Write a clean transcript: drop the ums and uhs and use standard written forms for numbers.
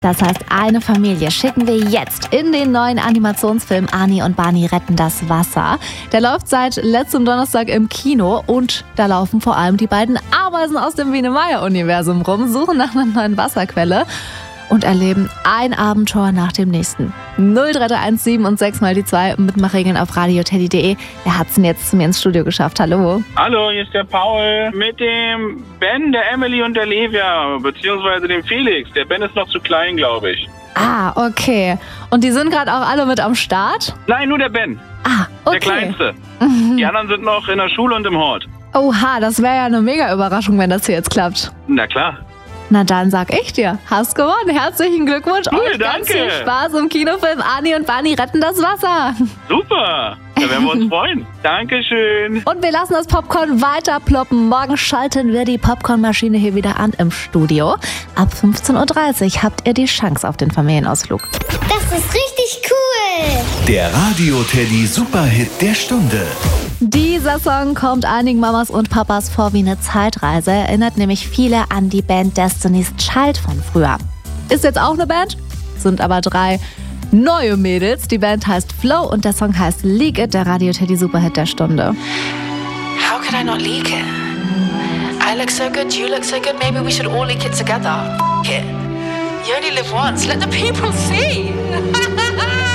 Das heißt, eine Familie schicken wir jetzt in den neuen Animationsfilm Arnie und Barney retten das Wasser. Der läuft seit letztem Donnerstag im Kino und da laufen vor allem die beiden Ameisen aus dem Biene-Meier-Universum rum, suchen nach einer neuen Wasserquelle und erleben ein Abenteuer nach dem nächsten. 03317 und 6 mal die 2 Mitmachregeln auf radioteddy.de. Wer hat's denn jetzt zu mir ins Studio geschafft? Hallo. Hallo, hier ist der Paul mit dem Ben, der Emily und der Livia, beziehungsweise dem Felix. Der Ben ist noch zu klein, glaube ich. Ah, okay. Und die sind gerade auch alle mit am Start? Nein, nur der Ben. Ah, okay. Der Kleinste. Die anderen sind noch in der Schule und im Hort. Oha, das wäre ja eine mega Überraschung, wenn das hier jetzt klappt. Na klar. Na dann sag ich dir, hast gewonnen. Herzlichen Glückwunsch. Cool, Euch ganz danke. viel Spaß im Kinofilm Arnie und Barney retten das Wasser. Super. Da werden wir uns freuen. Dankeschön. Und wir lassen das Popcorn weiter ploppen. Morgen schalten wir die Popcornmaschine hier wieder an im Studio. Ab 15.30 Uhr habt ihr die Chance auf den Familienausflug. Das ist richtig cool. Der Radio-Teddy Superhit der Stunde. Dieser Song kommt einigen Mamas und Papas vor wie eine Zeitreise. Erinnert nämlich viele an die Band Destiny's Child von früher. Ist jetzt auch eine Band, sind aber 3 neue Mädels. Die Band heißt Flow und der Song heißt Leak It, der Radio-Teddy Superhit der Stunde. How could I not leak it? I look so good, you look so good, maybe we should all leak it together. F*** it. You only live once, let the people see.